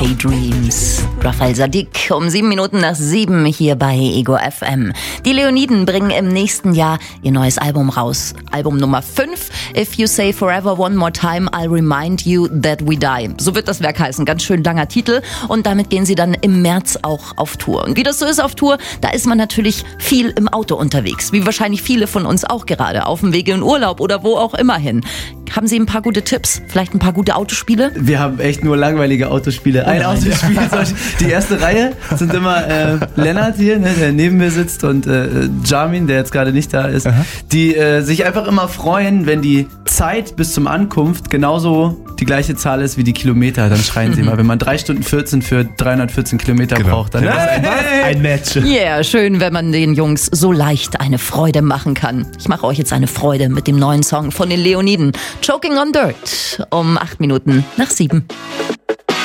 Hey Dreams. Raphael Sadik um 7:07 hier bei Ego FM. Die Leoniden bringen im nächsten Jahr ihr neues Album raus. Album Nummer 5. If you say forever one more time, I'll remind you that we die. So wird das Werk heißen. Ganz schön langer Titel. Und damit gehen sie dann im März auch auf Tour. Und wie das so ist auf Tour, da ist man natürlich viel im Auto unterwegs. Wie wahrscheinlich viele von uns auch gerade. Auf dem Weg in Urlaub oder wo auch immer hin. Haben Sie ein paar gute Tipps? Vielleicht ein paar gute Autospiele? Wir haben echt nur langweilige Autospiele. Ein Autospiel, die erste Reihe sind immer Lennart hier, ne, der neben mir sitzt, und Jamin, der jetzt gerade nicht da ist, die sich einfach immer freuen, wenn die Zeit bis zum Ankunft genauso die gleiche Zahl ist wie die Kilometer. Dann schreien sie immer, wenn man 3 Stunden 14 für 314 Kilometer braucht, dann ist ein Match. Yeah, schön, wenn man den Jungs so leicht eine Freude machen kann. Ich mache euch jetzt eine Freude mit dem neuen Song von den Leoniden. Choking on Dirt um 7:08.